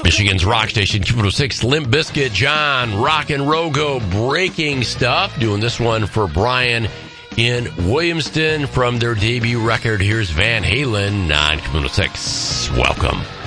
Michigan's rock station, Q106, Limp Bizkit, John, Rock and Rogo, breaking stuff. Doing this one for Brian in Williamston from their debut record. Here's Van Halen on Q106. Welcome.